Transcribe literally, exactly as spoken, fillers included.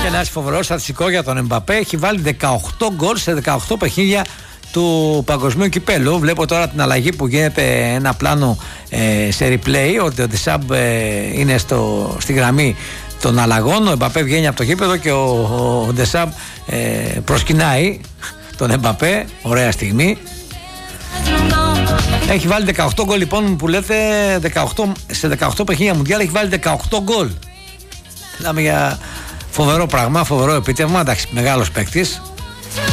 Ένα φοβερό στατιστικό για τον Εμπαπέ. Έχει βάλει δεκαοκτώ γκολ σε δεκαοκτώ παιχνίδια του Παγκοσμίου Κυπέλλου. Βλέπω τώρα την αλλαγή που γίνεται ένα πλάνο ε, σε replay, ότι ο Ντεσάμπ ε, είναι στο, στη γραμμή των αλλαγών. Ο Εμπαπέ βγαίνει από το γήπεδο και ο, ο Ντεσάμπ ε, προσκυνάει τον Εμπαπέ. Ωραία στιγμή. Έχει βάλει δεκαοκτώ γκολ λοιπόν, που λέτε δεκαοκτώ, σε δεκαοκτώ παιχνίδια Μουντιάλ έχει βάλει δεκαοκτώ γκολ. Μιλάμε για φοβερό πράγμα, φοβερό επίτευγμα. Εντάξει, μεγάλος παίκτης.